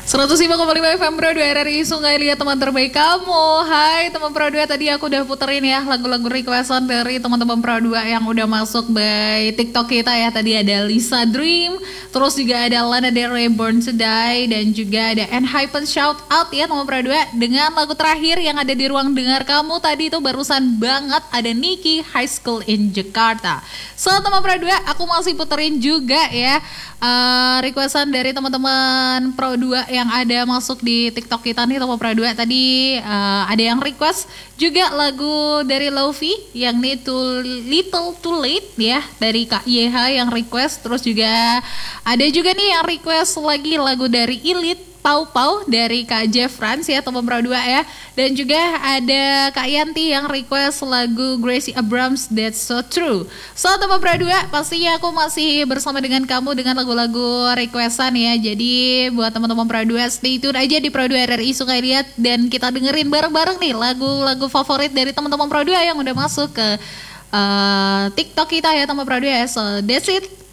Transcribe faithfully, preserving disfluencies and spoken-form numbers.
seratus lima koma lima F M Pro dua R R I Sungai Liat, teman terbaik kamu. Hai teman Pro dua, tadi aku udah puterin ya lagu-lagu requestan dari teman-teman Pro dua yang udah masuk by TikTok kita ya. Tadi ada Lisa Dream, terus juga ada Lana Del Rey Born to Die, dan juga ada Enhypen Shout Out ya teman Pro dua. Dengan lagu terakhir yang ada di ruang dengar kamu tadi itu barusan banget, ada Niki High School in Jakarta. So teman Pro dua, aku masih puterin juga ya uh, requestan dari teman-teman Pro dua yang ada masuk di TikTok kita nih teman Pro dua. Tadi uh, ada yang request juga lagu dari Lofi yang nih Too Little Too Late ya, dari Kak Y H yang request. Terus juga ada juga nih yang request lagi lagu dari Elite Pau Pau dari Kak Jeff Franz ya teman Pro dua ya. Dan juga ada Kak Yanti yang request lagu Gracie Abrams That's So True. So teman Pro dua, pastinya aku masih bersama dengan kamu dengan lagu-lagu requestan ya. Jadi buat teman-teman Pro dua, stay tune aja di Pro dua R R I Sungai Liat, dan kita dengerin bareng-bareng nih lagu-lagu favorit dari teman-teman Pro dua yang udah masuk ke uh, TikTok kita ya teman Pro dua. So that's it.